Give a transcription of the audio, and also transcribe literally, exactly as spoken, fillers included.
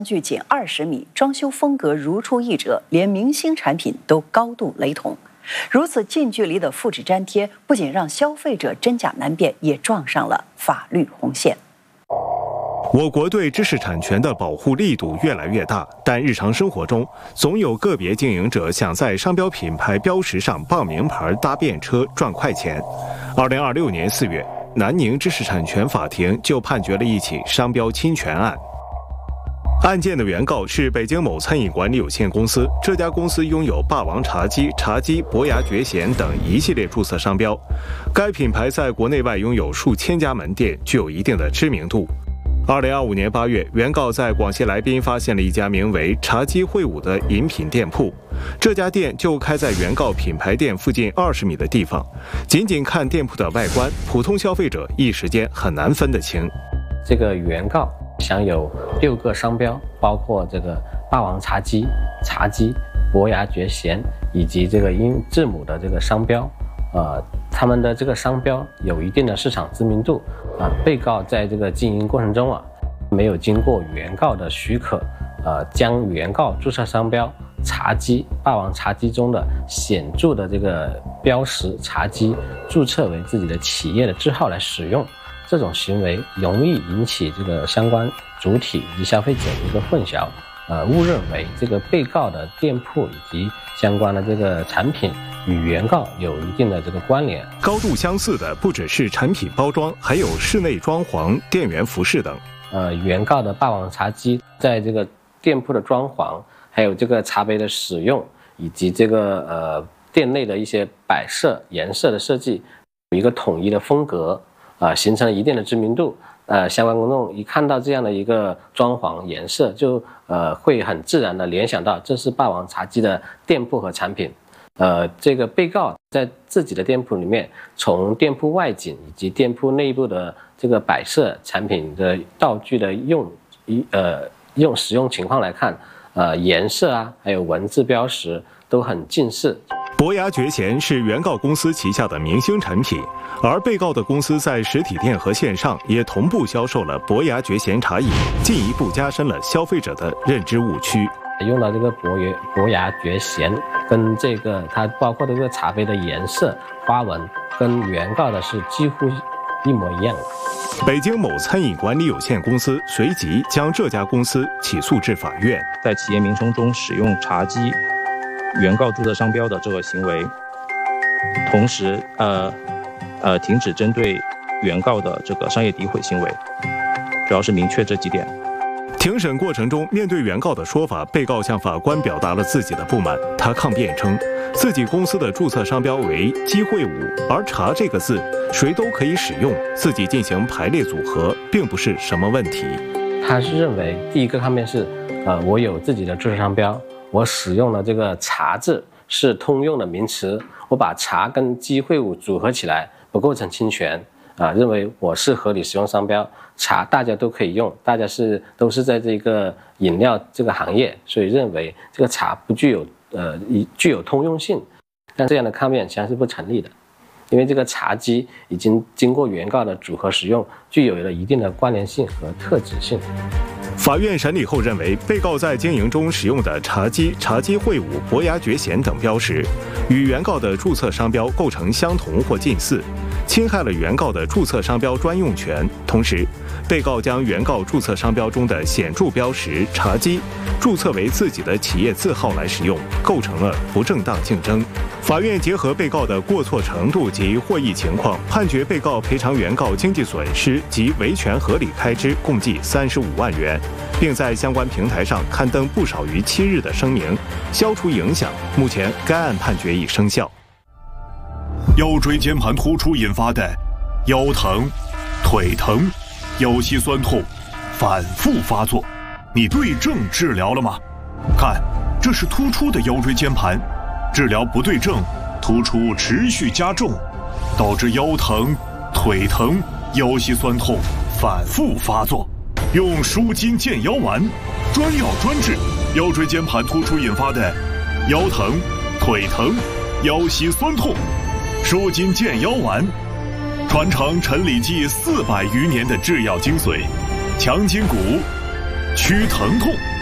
距仅二十米，装修风格如出一辙，连明星产品都高度雷同。如此近距离的复制粘贴，不仅让消费者真假难辨，也撞上了法律红线。 我国对知识产权的保护力度越来越大，但日常生活中总有个别经营者想在商标品牌标识上傍名牌、搭便车赚快钱。二零二六年四月，南宁知识产权法庭就判决了一起商标侵权案。案件的原告是北京某餐饮管理有限公司，这家公司拥有霸王茶姬、茶姬、伯牙绝弦等一系列注册商标，该品牌在国内外拥有数千家门店，具有一定的知名度。二零二五年八月，原告在广西来宾发现了一家名为茶姬会武的饮品店铺，这家店就开在原告品牌店附近二十米的地方。仅仅看店铺的外观，普通消费者一时间很难分得清。 这个原告享有六个商标，包括这个霸王茶姬、茶姬、伯牙绝弦以及这个英字母的这个商标。呃，他们的这个商标有一定的市场知名度啊、呃。被告在这个经营过程中啊，没有经过原告的许可，呃，将原告注册商标茶姬、霸王茶姬中的显著的这个标识茶姬注册为自己的企业的字号来使用。这种行为容易引起这个相关主体以及消费者的一个混淆，呃，误认为这个被告的店铺以及相关的这个产品与原告有一定的这个关联。 高度相似的不只是产品包装，还有室内装潢、店员服饰等。 呃，原告的霸王茶姬在这个店铺的装潢，还有这个茶杯的使用，以及这个呃店内的一些摆设、颜色的设计，有一个统一的风格。啊、呃，形成了一定的知名度，呃，相关公众一看到这样的一个装潢颜色，就呃会很自然的联想到这是霸王茶姬的店铺和产品。呃，这个被告在自己的店铺里面，从店铺外景以及店铺内部的这个摆设、产品的道具的用一呃用使用情况来看，呃，颜色啊，还有文字标识都很近似。 伯牙绝弦是原告公司旗下的明星产品，而被告的公司在实体店和线上也同步销售了伯牙绝弦茶饮，进一步加深了消费者的认知误区。 用到这个伯牙伯牙绝弦，跟这个它包括这个茶杯的颜色、花纹，跟原告的是几乎一模一样的。 北京某餐饮管理有限公司随即将这家公司起诉至法院。 在企业名称中使用茶姬原告注册商标的这个行为，同时呃呃停止针对原告的这个商业诋毁行为，主要是明确这几点。 庭审过程中，面对原告的说法，被告向法官表达了自己的不满。他抗辩称，自己公司的注册商标为姬会武，而茶这个字谁都可以使用，自己进行排列组合并不是什么问题。 他是认为第一个抗辩是，呃，我有自己的注册商标，我使用了这个茶字是通用的名词，我把茶跟姬会武组合起来不构成侵权啊，认为我是合理使用商标，茶大家都可以用，大家是都是在这个饮料这个行业，所以认为这个茶不具有呃具有通用性，但这样的抗辩实际上是不成立的，因为这个茶姬已经经过原告的组合使用，具有了一定的关联性和特指性。 法院审理后认为，被告在经营中使用的茶姬、茶姬会武、伯牙绝弦等标识，与原告的注册商标构成相同或近似，侵害了原告的注册商标专用权。同时，被告将原告注册商标中的显著标识茶姬注册为自己的企业字号来使用，构成了不正当竞争。法院结合被告的过错程度及获益情况，判决被告赔偿原告经济损失及维权合理开支共计三十五万元，并在相关平台上刊登不少于七日的声明，消除影响。目前该案判决已生效。 腰椎间盘突出引发的腰疼、腿疼、腰膝酸痛反复发作，你对症治疗了吗？看，这是突出的腰椎间盘，治疗不对症，突出持续加重，导致腰疼、腿疼、腰膝酸痛反复发作。用舒筋健腰丸，专药专治腰椎间盘突出引发的腰疼、腿疼、腰膝酸痛。舒筋健腰丸，传承陈李济四百余年的制药精髓，强筋骨、 驱疼痛。